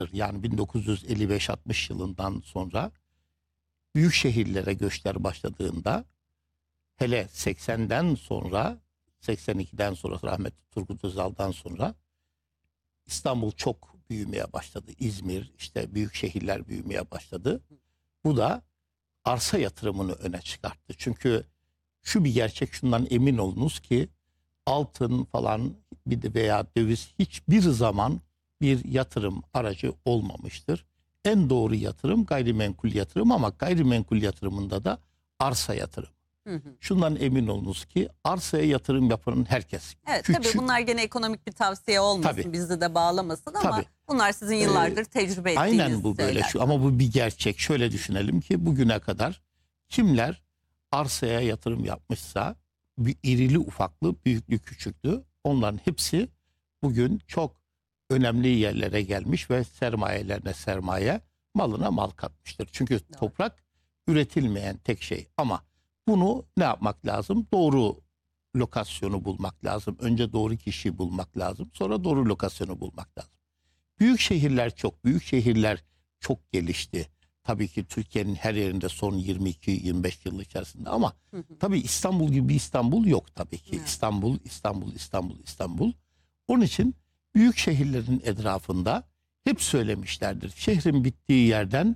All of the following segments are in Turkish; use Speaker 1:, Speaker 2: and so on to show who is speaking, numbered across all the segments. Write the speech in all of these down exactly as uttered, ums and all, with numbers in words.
Speaker 1: Yani bin dokuz yüz elli beş altmış yılından sonra büyük şehirlere göçler başladığında, hele seksenden sonra, seksen ikiden sonra, rahmetli Turgut Özal'dan sonra İstanbul çok büyümeye başladı. İzmir, işte büyük şehirler büyümeye başladı. Bu da arsa yatırımını öne çıkarttı. Çünkü şu bir gerçek, şundan emin olunuz ki altın falan bir de veya döviz hiçbir zaman bir yatırım aracı olmamıştır. En doğru yatırım gayrimenkul yatırım, ama gayrimenkul yatırımında da arsa yatırım.
Speaker 2: Hı hı.
Speaker 1: Şundan emin olunuz ki arsaya yatırım yapan herkes.
Speaker 2: Evet,
Speaker 1: küçük,
Speaker 2: tabii bunlar gene ekonomik bir tavsiye olmasın,
Speaker 1: Tabii.
Speaker 2: bizi de bağlamasın ama
Speaker 1: Tabii.
Speaker 2: bunlar sizin yıllardır tecrübe ettiğiniz
Speaker 1: Aynen bu böyle
Speaker 2: şeyler.
Speaker 1: şu, ama bu bir gerçek. Şöyle düşünelim ki bugüne kadar kimler arsaya yatırım yapmışsa, bir irili ufaklı, büyüklü küçüklü, onların hepsi bugün çok önemli yerlere gelmiş ve sermayelerine sermaye, malına mal katmıştır. Çünkü
Speaker 2: Doğru.
Speaker 1: toprak üretilmeyen tek şey, ama bunu ne yapmak lazım? Doğru lokasyonu bulmak lazım. Önce doğru kişiyi bulmak lazım. Sonra doğru lokasyonu bulmak lazım. Büyük şehirler çok, büyük şehirler çok gelişti. Tabii ki Türkiye'nin her yerinde son yirmi iki yirmi beş yıl içerisinde, ama
Speaker 2: Hı hı.
Speaker 1: tabii İstanbul gibi İstanbul yok tabii ki.
Speaker 2: Evet.
Speaker 1: İstanbul, İstanbul, İstanbul, İstanbul. Onun için büyük şehirlerin etrafında hep söylemişlerdir. Şehrin bittiği yerden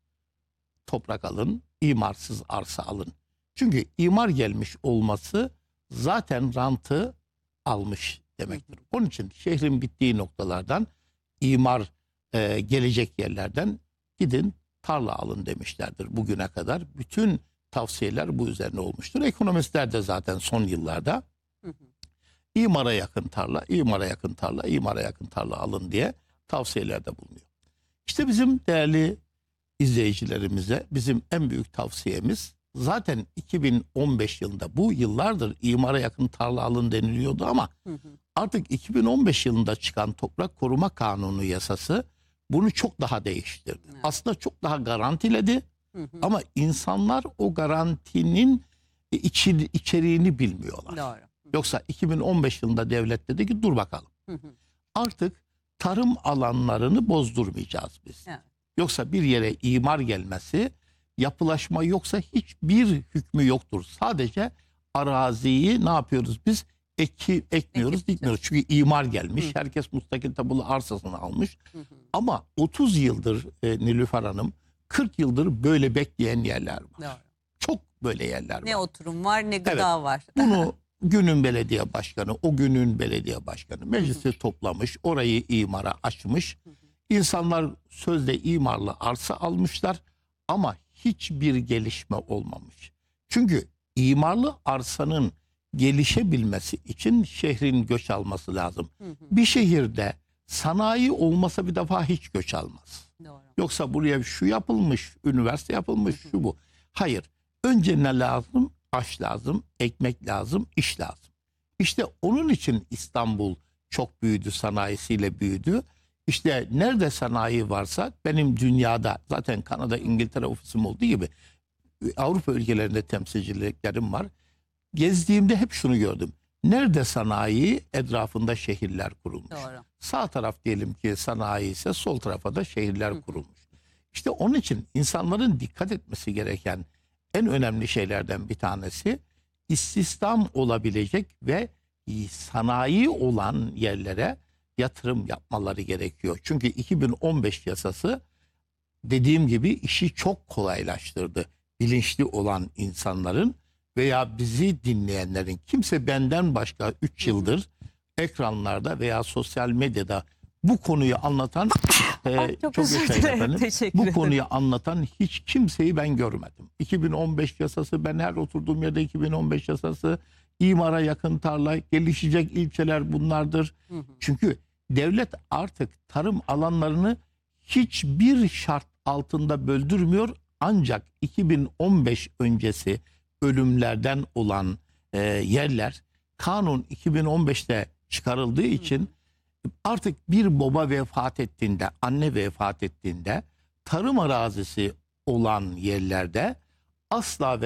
Speaker 1: toprak alın, imarsız arsa alın. Çünkü imar gelmiş olması zaten rantı almış demektir. Onun için şehrin bittiği noktalardan, imar e, gelecek yerlerden gidin tarla alın demişlerdir bugüne kadar. Bütün tavsiyeler bu üzerine olmuştur. Ekonomistler de zaten son yıllarda
Speaker 2: Hı hı.
Speaker 1: imara yakın tarla, imara yakın tarla, imara yakın tarla alın diye tavsiyelerde bulunuyor. İşte bizim değerli izleyicilerimize bizim en büyük tavsiyemiz, zaten iki bin on beş yılında, bu yıllardır imara yakın tarla alın deniliyordu, ama
Speaker 2: Hı hı.
Speaker 1: artık iki bin on beş yılında çıkan Toprak Koruma Kanunu yasası bunu çok daha değiştirdi.
Speaker 2: Evet.
Speaker 1: Aslında çok daha garantiledi,
Speaker 2: Hı hı.
Speaker 1: ama insanlar o garantinin içi, içeriğini bilmiyorlar.
Speaker 2: Doğru.
Speaker 1: Yoksa iki bin on beş yılında devlet dedi ki dur bakalım,
Speaker 2: Hı hı.
Speaker 1: artık tarım alanlarını bozdurmayacağız biz.
Speaker 2: Evet.
Speaker 1: Yoksa bir yere imar gelmesi, yapılaşma yoksa hiçbir hükmü yoktur. Sadece araziyi ne yapıyoruz biz? Eki, ekmiyoruz,
Speaker 2: Ekip
Speaker 1: dikmiyoruz. Çünkü imar gelmiş.
Speaker 2: Hı.
Speaker 1: Herkes müstakil tabulu arsasını almış.
Speaker 2: Hı hı.
Speaker 1: Ama otuz yıldır e, Nilüfer Hanım, kırk yıldır böyle bekleyen yerler var.
Speaker 2: Doğru.
Speaker 1: Çok böyle yerler
Speaker 2: Ne
Speaker 1: var.
Speaker 2: oturum var, ne gıda var.
Speaker 1: Bunu günün belediye başkanı, o günün belediye başkanı meclisi toplamış, orayı imara açmış. İnsanlar sözde imarlı arsa almışlar, ama hiçbir gelişme olmamış. Çünkü imarlı arsanın gelişebilmesi için şehrin göç alması lazım.
Speaker 2: Hı hı.
Speaker 1: Bir şehirde sanayi olmasa bir defa hiç göç almaz.
Speaker 2: Doğru.
Speaker 1: Yoksa buraya şu yapılmış, üniversite yapılmış, şu bu. Hayır. Önce ne lazım? Aş lazım, ekmek lazım, iş lazım. İşte onun için İstanbul çok büyüdü, sanayisiyle büyüdü. İşte nerede sanayi varsa, benim dünyada zaten Kanada, İngiltere ofisim olduğu gibi Avrupa ülkelerinde temsilciliklerim var. Gezdiğimde hep şunu gördüm. Nerede sanayi, etrafında şehirler kurulmuş.
Speaker 2: Doğru.
Speaker 1: Sağ taraf diyelim ki sanayi ise, sol tarafa da şehirler kurulmuş. İşte onun için insanların dikkat etmesi gereken en önemli şeylerden bir tanesi, istihdam olabilecek ve sanayi olan yerlere yatırım yapmaları gerekiyor. Çünkü iki bin on beş yasası, dediğim gibi, işi çok kolaylaştırdı. Bilinçli olan insanların veya bizi dinleyenlerin, kimse benden başka üç yıldır ekranlarda veya sosyal medyada bu konuyu anlatan e,
Speaker 2: Çok
Speaker 1: çok
Speaker 2: özür
Speaker 1: yaşayın
Speaker 2: dilerim,
Speaker 1: efendim.
Speaker 2: teşekkür
Speaker 1: Bu
Speaker 2: ederim.
Speaker 1: konuyu anlatan hiç kimseyi ben görmedim. iki bin on beş yasası, ben her oturduğum yerde iki bin on beş yasası, imara yakın tarla, gelişecek ilçeler bunlardır.
Speaker 2: Hı hı.
Speaker 1: Çünkü devlet artık tarım alanlarını hiçbir şart altında böldürmüyor. Ancak iki bin on beş öncesi ölümlerden olan e, yerler, kanun iki bin on beşte çıkarıldığı için artık bir baba vefat ettiğinde, anne vefat ettiğinde tarım arazisi olan yerlerde asla ve